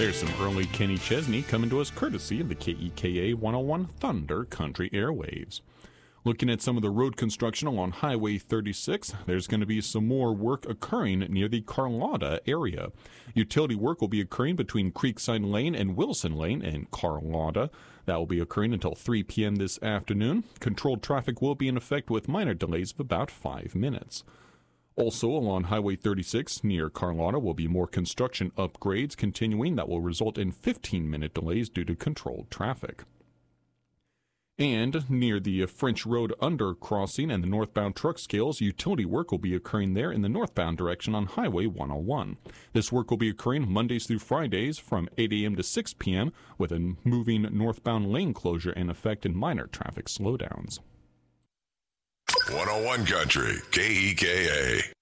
There's some early Kenny Chesney coming to us courtesy of the KEKA 101 Thunder Country Airwaves. Looking at some of the road construction along Highway 36, there's going to be some more work occurring near the Carlotta area. Utility work will be occurring between Creekside Lane and Wilson Lane in Carlotta. That will be occurring until 3 p.m. this afternoon. Controlled traffic will be in effect with minor delays of about 5 minutes. Also, along Highway 36 near Carlotta will be more construction upgrades continuing that will result in 15-minute delays due to controlled traffic. And near the French Road undercrossing and the northbound truck scales, utility work will be occurring there in the northbound direction on Highway 101. This work will be occurring Mondays through Fridays from 8 a.m. to 6 p.m. with a moving northbound lane closure in effect and minor traffic slowdowns. 101 Country, KEKA.